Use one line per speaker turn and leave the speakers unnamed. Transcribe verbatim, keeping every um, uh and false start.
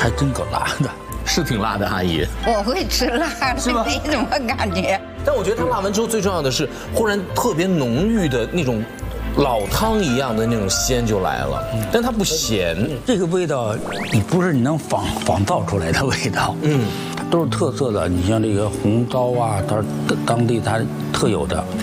还真够辣的。
是挺辣的，阿姨。
我会吃辣，
是吗？
没什么感觉。
但我觉得它辣完之后，最重要的是，忽然特别浓郁的那种老汤一样的那种鲜就来了，但它不咸。
这个味道，你不是你能仿仿造出来的味道，嗯，它都是特色的。你像这个红糟啊，它是当地它特有的。